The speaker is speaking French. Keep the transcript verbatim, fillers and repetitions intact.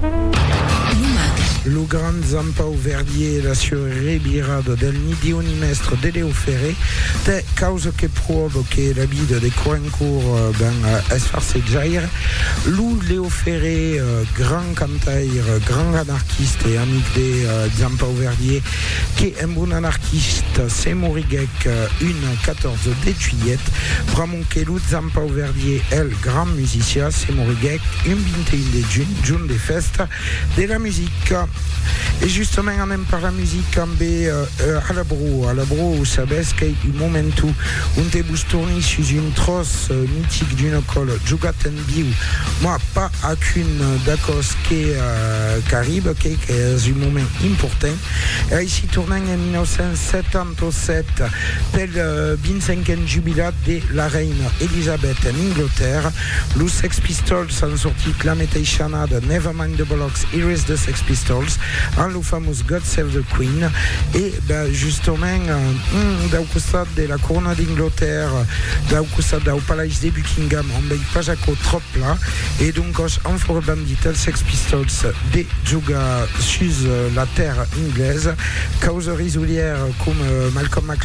Lo Gran Zampau Verdier la surrebirado del Nidioni Mestre de Leo Ferré, te causa che provo che la vita de Coincourt ben esfarse jair, Lou Leo Ferré, grand cantaire, grand anarchiste et amic de Zampau Verdier, qui est un bon anarchiste, c'est Morigec, une quatorze de juillet, Bramon Kelou Zampau Verdier, elle, grand musicien, c'est Morigec, une vingt et un de juin, June des festes, de la musique. Et justement, on aime par la musique en B euh, à la bro, à la bro, vous savez, qu'il y a du moment où on te tourné sur une trosse euh, mythique d'une colle, Jugaten Biu, moi, pas à qu'une d'accord qui euh, Caribe, qui est un moment important. Et ici, tournant en dix-neuf cent soixante-dix-sept, tel euh, vingt-cinquième jubilat de la reine Elisabeth en Angleterre, les Sex Pistols ont sorti la métaïchana de Nevermind the Bollocks, Here is the Sex Pistols, en le fameux God Save the Queen, et ben, justement euh, dau costat de la corona d'Angleterre, dau costat du palais de Buckingham, on ne pas jaco trop là, et donc en forêt bandit les Sex Pistols de juga sur la terre anglaise, cause risulière comme euh, Malcolm McLaren